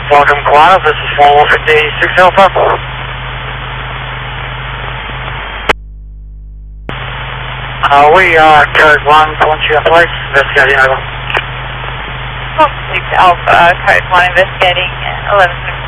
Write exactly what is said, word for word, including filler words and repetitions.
Welcome, Kiwanis. This is four fifty-six Alpha. Uh, we are code one, calling to your place, investigating over. four six Alpha, code one, investigating eleven